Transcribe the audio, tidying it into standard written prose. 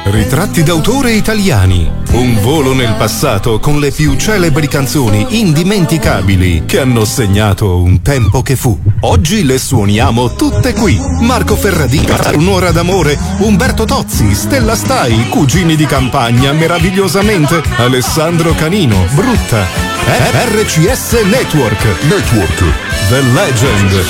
Ritratti d'autore italiani. Un volo nel passato con le più celebri canzoni indimenticabili che hanno segnato un tempo che fu. Oggi le suoniamo tutte qui. Marco Ferradini, Un'ora d'amore, Umberto Tozzi, Stella Stai, Cugini di campagna, Meravigliosamente, Alessandro Canino, Brutta. RCS Network. The Legend.